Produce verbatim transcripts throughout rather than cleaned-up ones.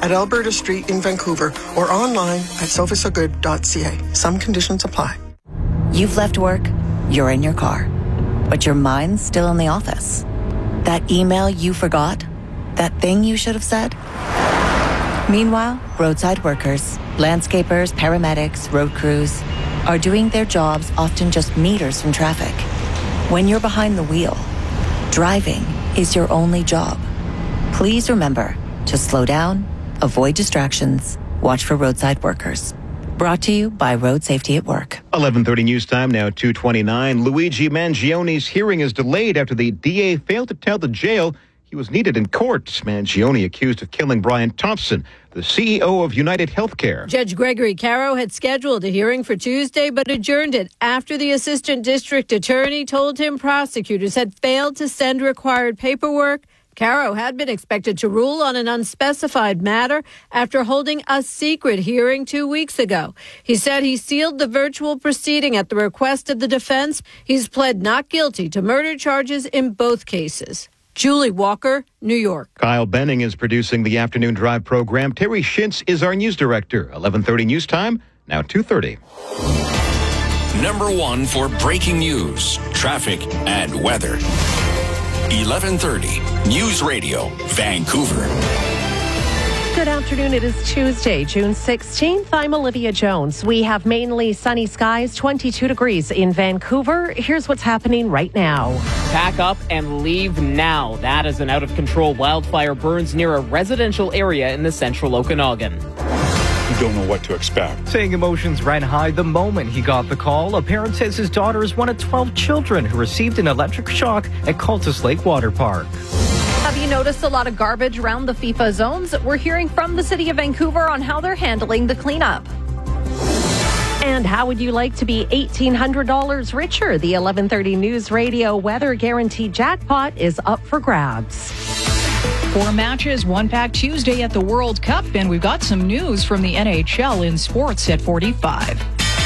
at Alberta Street in Vancouver or online at sofa so good dot c a. Some conditions apply. You've left work, you're in your car, but your mind's still in the office. That email you forgot? That thing you should have said? Meanwhile, roadside workers, landscapers, paramedics, road crews are doing their jobs often just meters from traffic. When you're behind the wheel, driving is your only job. Please remember to slow down, avoid distractions, watch for roadside workers. Brought to you by Road Safety at Work. eleven thirty news time, now two twenty-nine. Luigi Mangione's hearing is delayed after the D A failed to tell the jail he was needed in court. Mangione accused of killing Brian Thompson, the C E O of United Healthcare. Judge Gregory Caro had scheduled a hearing for Tuesday, but adjourned it after the assistant district attorney told him prosecutors had failed to send required paperwork. Caro had been expected to rule on an unspecified matter after holding a secret hearing two weeks ago. He said he sealed the virtual proceeding at the request of the defense. He's pled not guilty to murder charges in both cases. Julie Walker, New York. Kyle Benning is producing the Afternoon Drive program. Terry Shintz is our news director. eleven thirty news time, now two thirty. Number one for breaking news, traffic, and weather. eleven thirty News Radio, Vancouver. Good afternoon. It is Tuesday, June sixteenth. I'm Olivia Jones. We have mainly sunny skies, twenty-two degrees in Vancouver. Here's what's happening right now. Pack up and leave now. That is an out-of-control wildfire burns near a residential area in the central Okanagan. You don't know what to expect. Saying emotions ran high the moment he got the call. A parent says his daughter is one of twelve children who received an electric shock at Cultus Lake Water Park. Have you noticed a lot of garbage around the FIFA zones? We're hearing from the city of Vancouver on how they're handling the cleanup. And how would you like to be eighteen hundred dollars richer? The eleven thirty News Radio Weather Guaranteed Jackpot is up for grabs. Four matches, one packed Tuesday at the World Cup, and we've got some news from the N H L in sports at forty-five.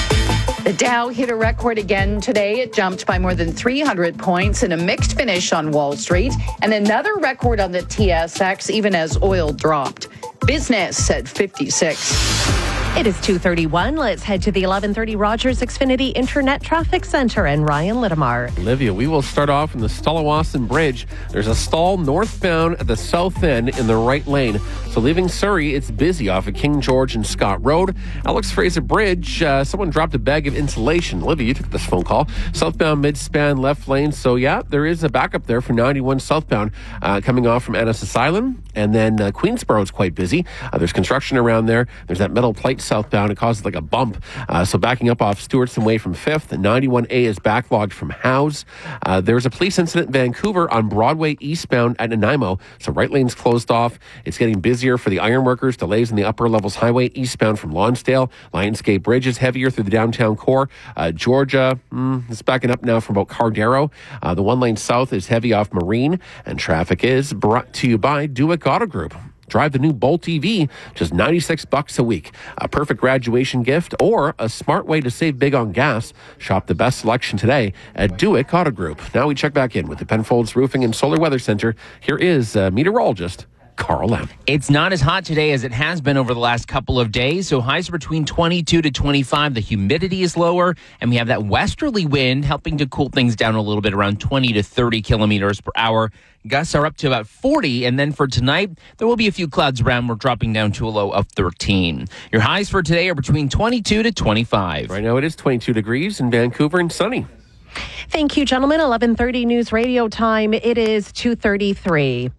The Dow hit a record again today. It jumped by more than three hundred points in a mixed finish on Wall Street, and another record on the T S X even as oil dropped. Business at fifty-six. It is two thirty-one. Let's head to the eleven thirty Rogers Xfinity Internet Traffic Center and Ryan Littimar. Olivia, we will start off in the Stallawasson Bridge. There's a stall northbound at the south end in the right lane. So leaving Surrey, it's busy off of King George and Scott Road. Alex Fraser Bridge, uh, someone dropped a bag of insulation. Olivia, you took this phone call. Southbound mid-span left lane. So yeah, there is a backup there for ninety-one southbound uh, coming off from Annacis Island. And then uh, Queensboro is quite busy. Uh, there's construction around there. There's that metal plate southbound. It causes like a bump. Uh, so backing up off Stewartson Way from fifth. And ninety-one A is backlogged from Howes. Uh, there's a police incident in Vancouver on Broadway eastbound at Nanaimo. So right lane's closed off. It's getting busier for the ironworkers. Delays in the upper levels highway eastbound from Lonsdale. Lionsgate Bridge is heavier through the downtown core. Uh, Georgia mm, is backing up now from about Cardero. Uh, the one lane south is heavy off Marine. And traffic is brought to you by Dewick Auto Group. Drive the new Bolt E V, just ninety-six bucks a week. A perfect graduation gift or a smart way to save big on gas. Shop the best selection today at Dewick Auto Group. Now we check back in with the Penfolds Roofing and Solar Weather Center. Here is uh, meteorologist Carl M. It's not as hot today as it has been over the last couple of days, so highs are between twenty-two to twenty-five. The humidity is lower, and we have that westerly wind helping to cool things down a little bit, around twenty to thirty kilometers per hour. Gusts are up to about forty, and then for tonight, there will be a few clouds around. We're dropping down to a low of thirteen. Your highs for today are between twenty-two to twenty-five. Right now it is twenty-two degrees in Vancouver and sunny. Thank you, gentlemen. eleven thirty News Radio time. It is two thirty-three.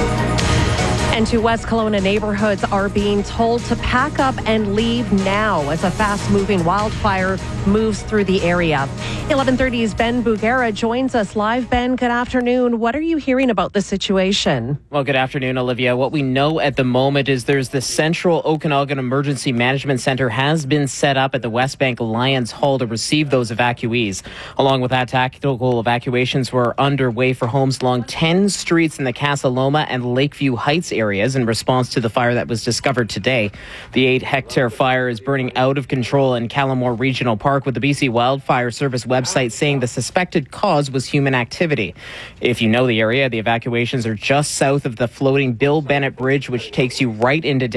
And two West Kelowna neighborhoods are being told to pack up and leave now as a fast-moving wildfire moves through the area. eleven thirty's Ben Bugera joins us live. Ben, good afternoon. What are you hearing about the situation? Well, good afternoon, Olivia. What we know at the moment is there's the Central Okanagan Emergency Management Center has been set up at the West Bank Lions Hall to receive those evacuees. Along with that, tactical evacuations were underway for homes along ten streets in the Casa Loma and Lakeview Heights areas in response to the fire that was discovered today. The eight-hectare fire is burning out of control in Callamore Regional Park, with the B C Wildfire Service website saying the suspected cause was human activity. If you know the area, the evacuations are just south of the floating Bill Bennett Bridge, which takes you right into